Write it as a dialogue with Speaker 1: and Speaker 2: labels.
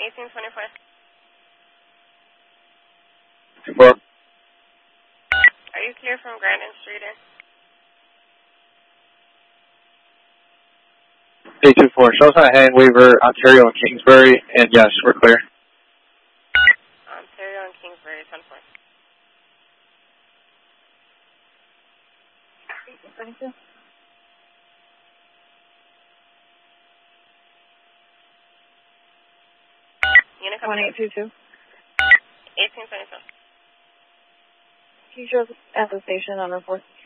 Speaker 1: 1824.
Speaker 2: 4.
Speaker 1: Are you clear from Grandin Street?
Speaker 2: 824. Shellside, Hang, Weaver, Ontario, and Kingsbury. And yes, we're clear.
Speaker 1: Ontario and Kingsbury, 10-4. Unit
Speaker 3: 1822.
Speaker 1: 1822.
Speaker 3: Can you show us at the station on report?